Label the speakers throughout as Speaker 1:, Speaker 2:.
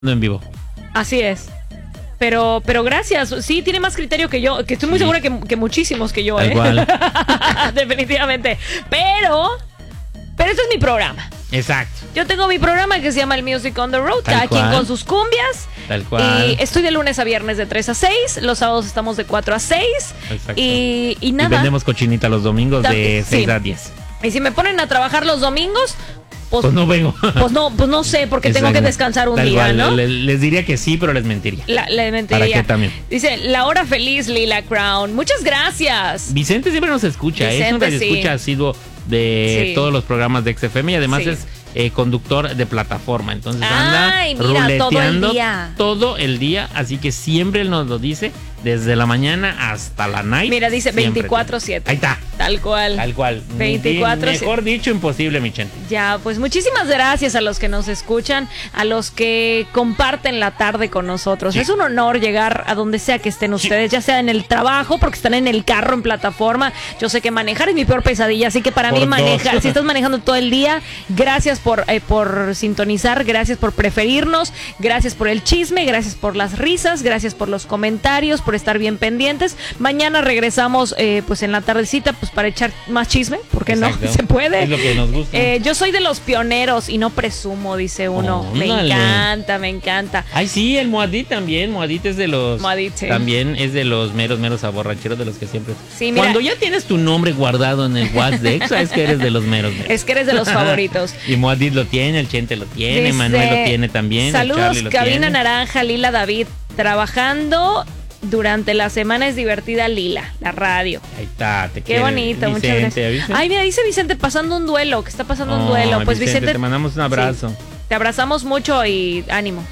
Speaker 1: en vivo.
Speaker 2: Así es. Pero gracias. Sí, tiene más criterio que yo, que estoy muy segura que muchísimos que yo,
Speaker 1: Tal cual.
Speaker 2: Definitivamente. Pero este es mi programa.
Speaker 1: Exacto.
Speaker 2: Yo tengo mi programa que se llama El Music on the Road, cada quien con sus cumbias.
Speaker 1: Tal cual.
Speaker 2: Y estoy de lunes a viernes de 3 a 6, los sábados estamos de 4 a 6.
Speaker 1: Exacto.
Speaker 2: Y nada.
Speaker 1: Y vendemos cochinita los domingos de 6 a 10.
Speaker 2: Y si me ponen a trabajar los domingos,
Speaker 1: pues no vengo.
Speaker 2: Pues no sé, porque
Speaker 1: Exacto.
Speaker 2: tengo que descansar un
Speaker 1: Tal
Speaker 2: día,
Speaker 1: cual.
Speaker 2: ¿no?
Speaker 1: Les diría que sí, pero les mentiría.
Speaker 2: Les mentiría.
Speaker 1: ¿Para qué también?
Speaker 2: Dice, la hora feliz, Lila Crown. Muchas gracias.
Speaker 1: Vicente siempre nos escucha,
Speaker 2: Vicente,
Speaker 1: es un radioescucha asiduo de todos los programas de XFM y además es conductor de plataforma. Entonces anda ruleteando todo el día, así que siempre él nos lo dice, desde la mañana hasta la night.
Speaker 2: Mira, dice 24/7.
Speaker 1: Ahí está.
Speaker 2: Tal cual. 24/7.
Speaker 1: Mejor dicho, imposible, mi gente.
Speaker 2: Ya, pues muchísimas gracias a los que nos escuchan, a los que comparten la tarde con nosotros. Es un honor llegar a donde sea que estén ustedes, ya sea en el trabajo, porque están en el carro, en plataforma. Yo sé que manejar es mi peor pesadilla, así que para mí manejar, si estás manejando todo el día, gracias por sintonizar, gracias por preferirnos, gracias por el chisme, gracias por las risas, gracias por los comentarios, por estar bien pendientes. Mañana regresamos pues en la tardecita pues para echar más chisme, porque no se puede.
Speaker 1: Es lo que nos gusta.
Speaker 2: Yo soy de los pioneros y no presumo, dice uno. Me encanta.
Speaker 1: Ay, sí, el Moadit también. Moadit es de los.
Speaker 2: Moadit, sí.
Speaker 1: También es de los meros aborracheros, de los que siempre.
Speaker 2: Sí, mira,
Speaker 1: cuando ya tienes tu nombre guardado en el WhatsApp de Exa, es que eres de los meros.
Speaker 2: Es que eres de los favoritos.
Speaker 1: Y Moadit lo tiene, el Chente lo tiene, dice, Manuel lo tiene también.
Speaker 2: Saludos, Cabina Naranja, Lila David, trabajando. Durante la semana es divertida, Lila, la radio.
Speaker 1: Ahí está,
Speaker 2: Qué bonito, muchas gracias.
Speaker 1: ¿viste?
Speaker 2: Ay, mira, dice Vicente, pasando un duelo, que está pasando un duelo. Pues Vicente,
Speaker 1: te mandamos un abrazo.
Speaker 2: Sí, te abrazamos mucho y ánimo.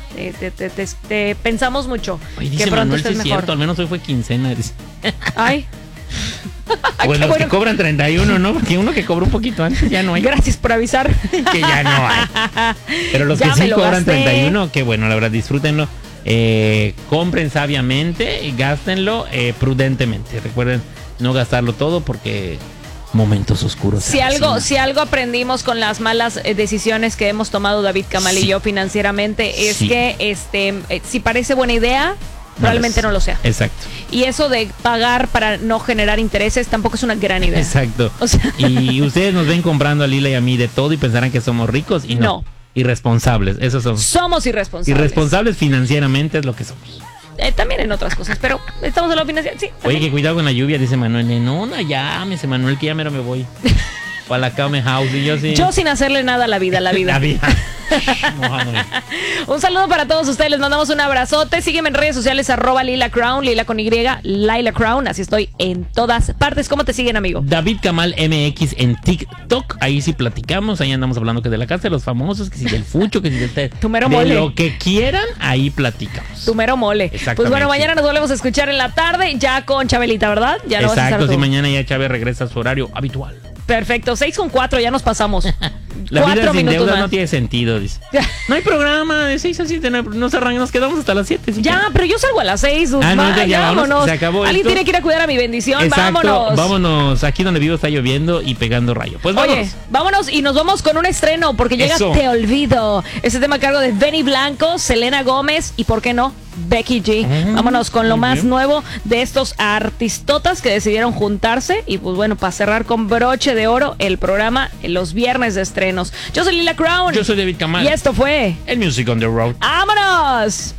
Speaker 2: Te pensamos mucho.
Speaker 1: Oye, dice
Speaker 2: que pronto
Speaker 1: Manuel,
Speaker 2: estés mejor.
Speaker 1: Cierto, al menos hoy fue quincena.
Speaker 2: Ay.
Speaker 1: Pues los que cobran 31, ¿no? Porque uno que cobra un poquito antes ya no hay.
Speaker 2: Gracias por avisar.
Speaker 1: Que ya no hay. Pero los que sí cobran 31, que bueno, la verdad, disfrútenlo. Compren sabiamente y gástenlo prudentemente. Recuerden no gastarlo todo porque momentos oscuros.
Speaker 2: Si algo aprendimos con las malas decisiones que hemos tomado David Kamal y yo financieramente es que si parece buena idea, probablemente no lo sea.
Speaker 1: Exacto.
Speaker 2: Y eso de pagar para no generar intereses tampoco es una gran idea.
Speaker 1: Exacto.
Speaker 2: O sea,
Speaker 1: y ustedes nos ven comprando a Lila y a mí de todo y pensarán que somos ricos y no. Irresponsables, esos somos.
Speaker 2: Somos irresponsables.
Speaker 1: Irresponsables financieramente es lo que somos.
Speaker 2: También en otras cosas, pero estamos en la financiera. Sí,
Speaker 1: oye, que cuidado con la lluvia, dice Manuel. No, dice Manuel, que ya mero me voy. O a la Came House y yo sí.
Speaker 2: Yo sin hacerle nada a la vida.
Speaker 1: La vida.
Speaker 2: Un saludo para todos ustedes, les mandamos un abrazote. Sígueme en redes sociales, @Lila Crown, Lila con Y, Laila Crown. Así estoy en todas partes. ¿Cómo te siguen, amigo?
Speaker 1: David Kamal MX en TikTok. Ahí sí platicamos, ahí andamos hablando que de la casa de los famosos, que si del fucho, que si del
Speaker 2: tu mero mole.
Speaker 1: Lo que quieran, ahí platicamos.
Speaker 2: Tu mero mole. Pues bueno, mañana nos volvemos a escuchar en la tarde, ya con Chabelita, ¿verdad? Ya no vas a estar tú.
Speaker 1: Sí, mañana ya Chávez regresa a su horario habitual.
Speaker 2: Perfecto, 6:04, ya nos pasamos.
Speaker 1: La vida sin deuda
Speaker 2: más.
Speaker 1: no tiene sentido, dice. No hay programa de 6 a 7, nos quedamos hasta las 7. ¿Sí?
Speaker 2: Ya, pero yo salgo a las 6.
Speaker 1: Ya, vámonos. Se acabó.
Speaker 2: Alguien tiene que ir a cuidar a mi bendición.
Speaker 1: Exacto, vámonos. Aquí donde vivo está lloviendo y pegando rayo. Pues vámonos.
Speaker 2: Oye, vámonos y nos vamos con un estreno porque llega Te Olvido. Este tema a cargo de Benny Blanco, Selena Gómez y, ¿por qué no?, Becky G. Vámonos con lo más nuevo de estos artistotas que decidieron juntarse y pues bueno, para cerrar con broche de oro el programa en los viernes de estrenos. Yo soy Lila Crown.
Speaker 1: Yo soy David Kamal.
Speaker 2: Y esto fue
Speaker 1: El Music on the Road.
Speaker 2: ¡Vámonos!